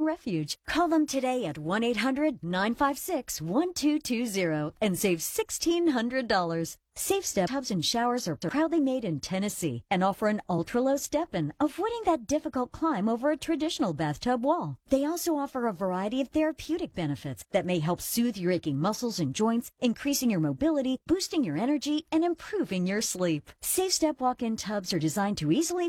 refuge. Call them today at 1-800-956-1220 and save $1,600. Safe Step tubs and showers are proudly made in Tennessee and offer an ultra-low step-in, avoiding that difficult climb over a traditional bathtub wall. They also offer a variety of therapeutic benefits that may help soothe your aching muscles and joints, increasing your mobility, boosting your energy, and improving your sleep. Safe Step walk-in tubs are designed to easily